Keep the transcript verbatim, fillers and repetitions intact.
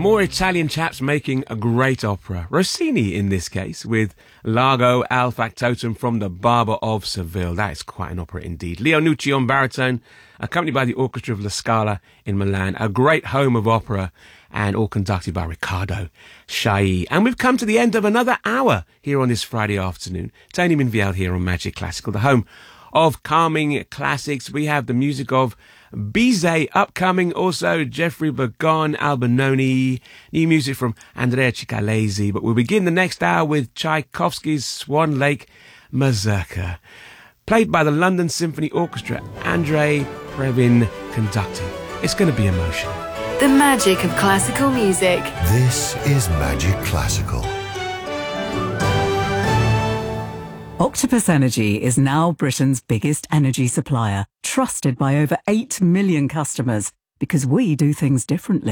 more Italian chaps making a great opera. Rossini, in this case, with Largo al Factotum from The Barber of Seville. That is quite an opera indeed. Leo Nucci on baritone, accompanied by the orchestra of La Scala in Milan. A great home of opera, and all conducted by Riccardo Chailly. And we've come to the end of another hour here on this Friday afternoon. Tony Minviel here on Magic Classical, the home of calming classics. We have the music of Bizet upcoming, also Jeffrey Bergon, Albinoni, new music from Andrea Cicalesi. But we'll begin the next hour with Tchaikovsky's Swan Lake Mazurka, played by the London Symphony Orchestra, Andrei Previn conducting. It's going to be emotional. The magic of classical music. This is Magic Classical. Octopus Energy is now Britain's biggest energy supplier, trusted by over eight million customers, because we do things differently.